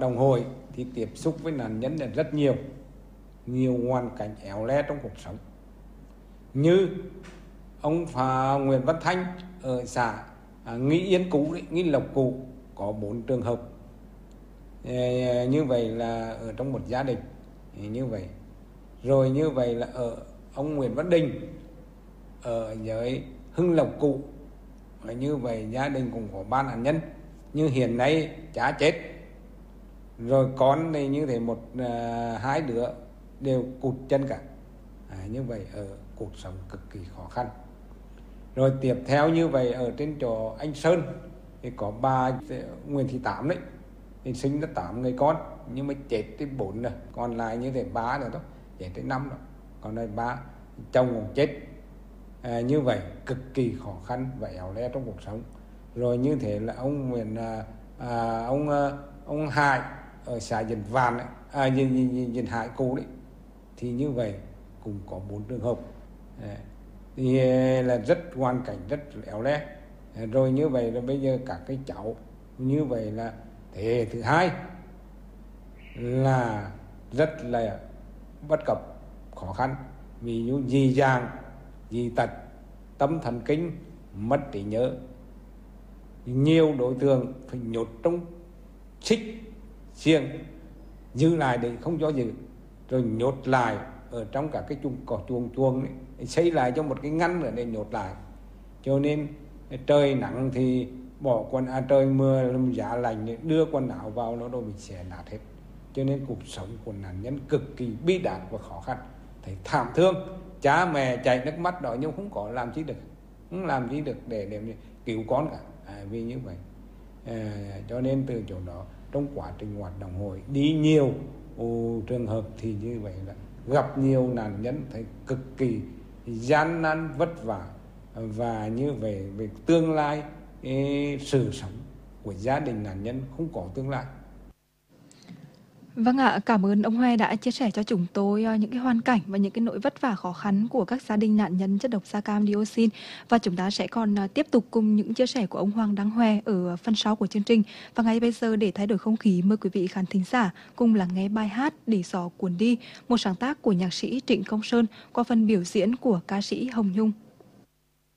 động hội thì tiếp xúc với nạn nhân là rất nhiều hoàn cảnh éo le trong cuộc sống. Như ông Nguyễn Văn Thanh ở xã Nghi Yên cũ, Nghi Lộc cũ, có 4 trường hợp như vậy là ở trong một gia đình như vậy. Rồi như vậy là ở ông Nguyễn Văn Đình ở dưới Hưng Lộc cũ, như vậy gia đình cũng có 3 nạn nhân. Nhưng hiện nay cha chết rồi, con này như thế hai đứa đều cụt chân cả. Như vậy ở cuộc sống cực kỳ khó khăn. Rồi tiếp theo như vậy ở trên chỗ anh Sơn thì có bà Nguyễn Thị Tám đấy, thì sinh ra 8 người con nhưng mà chết đến 4 rồi, còn lại như thế 3 nữa thôi, chết đến 5 rồi, còn đây 3, chồng cũng chết. Như vậy cực kỳ khó khăn và éo le trong cuộc sống. Rồi như thế là ông Hải ở xã Dền Vàn Dền Hải cũ đấy, thì như vậy cũng có 4 trường hợp. Thì là rất hoàn cảnh rất éo le. Rồi như vậy là bây giờ các cái cháu như vậy là thế hệ thứ hai là rất là bất cập, khó khăn. Ví dụ dị dạng, dị tật, tâm thần kinh, mất trí nhớ. Nhiều đối tượng phải nhốt trong xích xiềng, giữ lại để không cho giữ, rồi nhốt lại ở trong các cái chuồng xây lại cho một cái ngăn nữa để nhốt lại. Cho nên trời nắng thì bỏ trời mưa giá lạnh đưa quần áo vào nó bị xé nát hết. Cho nên cuộc sống của nạn nhân cực kỳ bi đát và khó khăn, thấy thảm thương. Cha mẹ chảy nước mắt đó nhưng không có làm gì được để cứu con cả. Vì như vậy cho nên từ chỗ đó trong quá trình hoạt động hội đi nhiều trường hợp thì như vậy là gặp nhiều nạn nhân thấy cực kỳ gian nan vất vả, và như vậy về tương lai sự sống của gia đình nạn nhân không có tương lai. Vâng ạ, cảm ơn ông Hoe đã chia sẻ cho chúng tôi những cái hoàn cảnh và những cái nỗi vất vả khó khăn của các gia đình nạn nhân chất độc da cam dioxin. Và chúng ta sẽ còn tiếp tục cùng những chia sẻ của ông Hoàng Đăng Hoe ở phần sau của chương trình. Và ngay bây giờ để thay đổi không khí, mời quý vị khán thính giả cùng lắng nghe bài hát Để Gió Cuốn Đi, một sáng tác của nhạc sĩ Trịnh Công Sơn qua phần biểu diễn của ca sĩ Hồng Nhung.